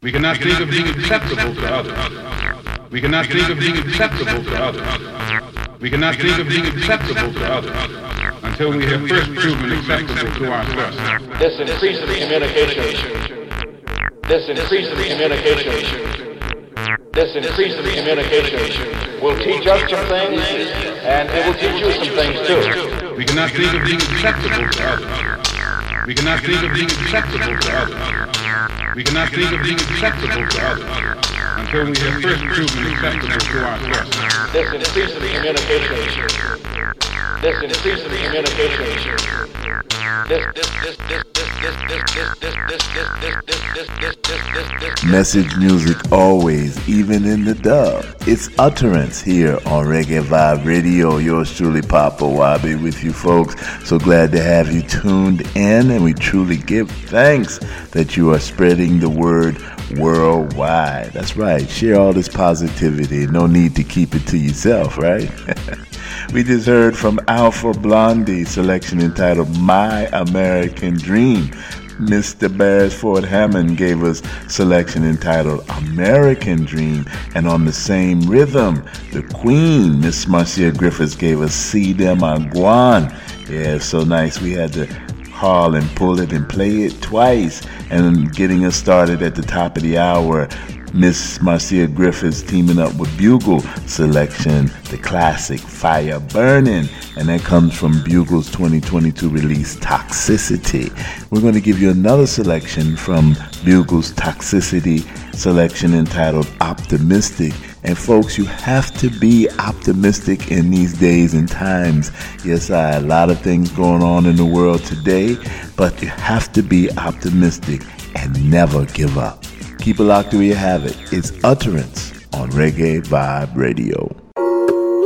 We cannot think of being acceptable to others. We cannot think of being acceptable to others. We cannot think of being acceptable to others until we have first proven acceptable to ourselves. This increase in communication. This increase in communication. This increase in communication will teach us some things, and it will teach you some things too. We cannot think of being acceptable to others. We cannot think of being acceptable to others. We cannot think of being acceptable to others until we have first proven acceptable to ourselves. This increase in communication. This increase in communication. Message music always, even in the dub. It's Utterance here on Reggae Vibe Radio. Yours truly, Papa Wabi, with you folks. So glad to have you tuned in, and we truly give thanks that you are spreading the word worldwide. That's right. Share all this positivity. No need to keep it to yourself, right? We just heard from Alpha Blondie, selection entitled My American Dream. Mr. Beresford Hammond gave us selection entitled American Dream. And on the same rhythm, the Queen, Miss Marcia Griffiths, gave us See Them Aguan. Yeah, so nice. We had to haul and pull it and play it twice. And getting us started at the top of the hour, Miss Marcia Griffiths teaming up with Bugle selection, the classic Fire Burning, and that comes from Bugle's 2022 release Toxicity. We're going to give you another selection from Bugle's Toxicity selection entitled Optimistic. And folks, you have to be optimistic in these days and times. Yes, a lot of things going on in the world today, but you have to be optimistic and never give up. Keep it locked where you have it. It's Utterance on Reggae Vibe Radio.